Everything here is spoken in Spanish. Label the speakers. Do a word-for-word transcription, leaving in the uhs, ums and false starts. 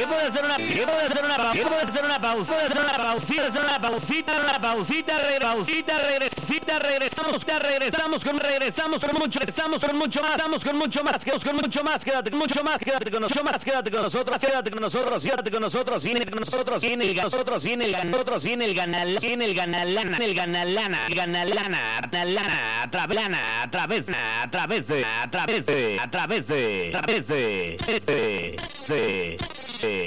Speaker 1: Tiempo de hacer una, tiempo de hacer una, tiempo de hacer una pausa, de hacer una pausita, hacer una pausita, una pausita, re, pausita, regresita, regresamos, ya regresamos con, regresamos con mucho, regresamos con mucho más, estamos con mucho más, quedamos con mucho más, quédate con mucho más, quédate con mucho más, quédate con nosotros, quédate con nosotros, quédate con nosotros, viene con nosotros, viene el nosotros, viene el nosotros, viene el ganal, viene el ganalana, el ganalana, el ganalana, ganalana, a través, a través, a través, a través, a través, a través, a través, a través,